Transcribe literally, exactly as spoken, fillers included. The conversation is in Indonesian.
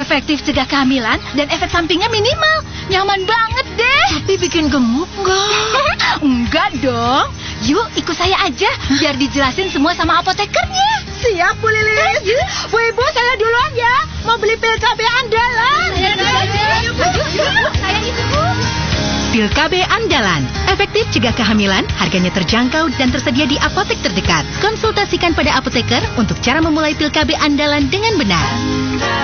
efektif cegah kehamilan dan efek sampingnya minimal. Nyaman banget deh. Tapi bikin gemuk nggak? Enggak dong. Yuk ikut saya aja biar dijelasin semua sama apotekernya. Siap, Bu Lilis. Bu Ibu, saya duluan ya. Mau beli pil K B andalan. Saya itu, Bu. Pil K B andalan, efektif cegah kehamilan, harganya terjangkau dan tersedia di apotek terdekat. Konsultasikan pada apoteker untuk cara memulai pil K B andalan dengan benar.